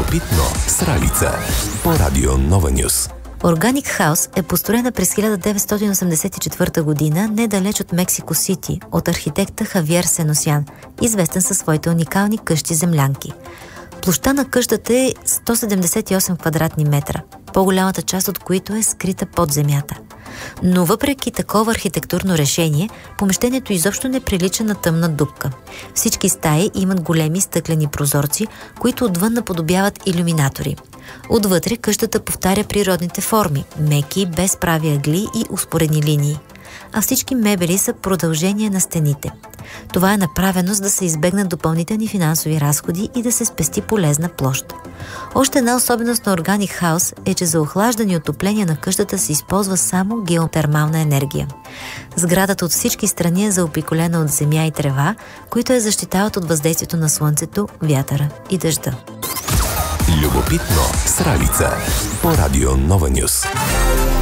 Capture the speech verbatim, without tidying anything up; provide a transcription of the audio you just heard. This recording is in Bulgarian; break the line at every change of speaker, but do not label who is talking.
Любопитно с Ралица по Радио Нова Нюс.
Organic House е построена през хиляда деветстотин осемдесет и четвърта година недалеч от Мексико Сити от архитекта Хавиер Сеносян, известен със своите уникални къщи-землянки. Площта на къщата е сто седемдесет и осем квадратни метра, по-голямата част от които е скрита под земята. Но въпреки такова архитектурно решение, помещението изобщо не прилича на тъмна дупка. Всички стаи имат големи стъклени прозорци, които отвън наподобяват илюминатори. Отвътре къщата повтаря природните форми – меки, без прави ъгли и успоредни линии. А всички мебели са продължение на стените. Това е направено, за да се избегнат допълнителни финансови разходи и да се спести полезна площ. Още една особеност на Organic House е, че за охлаждане и отопление на къщата се използва само геотермална енергия. Сградата от всички страни е заобиколена от земя и трева, които я защитават от въздействието на слънцето, вятъра и дъжда.
Любопитно с Ралица по Радио Нова Нюс.